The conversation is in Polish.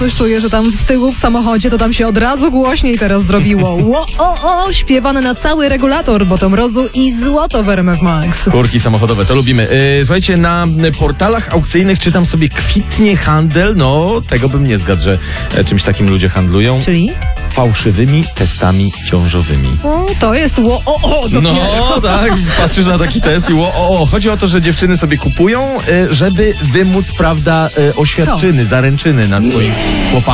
coś czuję, że tam z tyłu w samochodzie to tam się od razu głośniej teraz zrobiło. Śpiewane na cały regulator, bo to mrozu i złoto w RMF Max. Kurki samochodowe, to lubimy. Słuchajcie, na portalach aukcyjnych czytam sobie kwitnie handel. No, tego bym nie zgadł, że czymś takim ludzie handlują. Czyli? Fałszywymi testami ciążowymi. O, to jest dopiero. No, tak, patrzysz na taki test i chodzi o to, że dziewczyny sobie kupują, żeby wymóc, prawda, oświadczyny, zaręczyny na swoim chłopaku.